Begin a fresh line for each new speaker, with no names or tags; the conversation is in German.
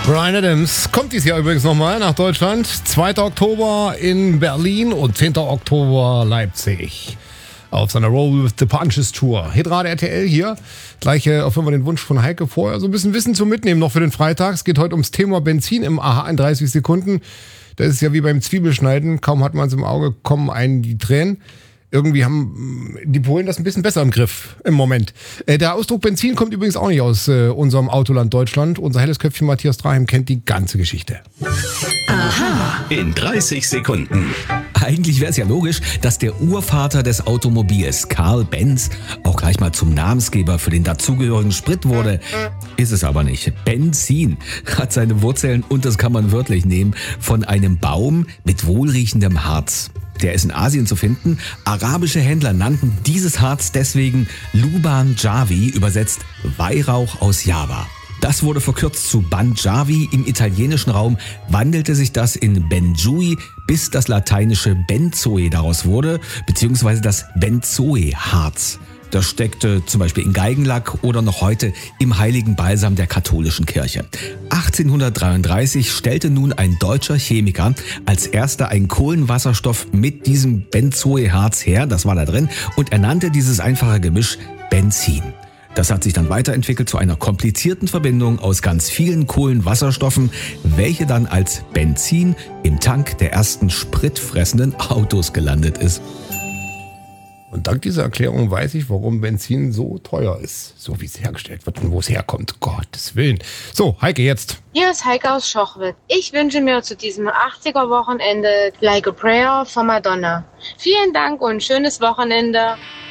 Bryan Adams kommt dieses Jahr übrigens nochmal nach Deutschland. 2. Oktober in Berlin und 10. Oktober Leipzig. Auf seiner Roll with the Punches Tour. Hitrade RTL hier. Gleich erfüllen wir den Wunsch von Heike vorher. So ein bisschen Wissen zum Mitnehmen noch für den Freitag. Es geht heute ums Thema Benzin im AHA in 30 Sekunden. Das ist ja wie beim Zwiebelschneiden. Kaum hat man es im Auge, kommen einen die Tränen. Irgendwie haben die Polen das ein bisschen besser im Griff im Moment. Der Ausdruck Benzin kommt übrigens auch nicht aus unserem Autoland Deutschland. Unser helles Köpfchen Matthias Draheim kennt die ganze Geschichte.
Aha. In 30 Sekunden.
Eigentlich wäre es ja logisch, dass der Urvater des Automobils, Karl Benz, auch gleich mal zum Namensgeber für den dazugehörigen Sprit wurde. Ist es aber nicht. Benzin hat seine Wurzeln, und das kann man wörtlich nehmen, von einem Baum mit wohlriechendem Harz. Der ist in Asien zu finden. Arabische Händler nannten dieses Harz deswegen Luban Jawi, übersetzt Weihrauch aus Java. Das wurde verkürzt zu Banjawi. Im italienischen Raum wandelte sich das in Benjui, bis das lateinische Benzoe daraus wurde, beziehungsweise das Benzoe-Harz. Das steckte zum Beispiel in Geigenlack oder noch heute im heiligen Balsam der katholischen Kirche. 1833 stellte nun ein deutscher Chemiker als erster einen Kohlenwasserstoff mit diesem Benzoe-Harz her, das war da drin, und er nannte dieses einfache Gemisch Benzin. Das hat sich dann weiterentwickelt zu einer komplizierten Verbindung aus ganz vielen Kohlenwasserstoffen, welche dann als Benzin im Tank der ersten spritfressenden Autos gelandet ist.
Und dank dieser Erklärung weiß ich, warum Benzin so teuer ist. So wie es hergestellt wird und wo es herkommt. Gottes Willen. So, Heike, jetzt.
Hier ist Heike aus Schochwitz. Ich wünsche mir zu diesem 80er-Wochenende Like a Prayer von Madonna. Vielen Dank und schönes Wochenende.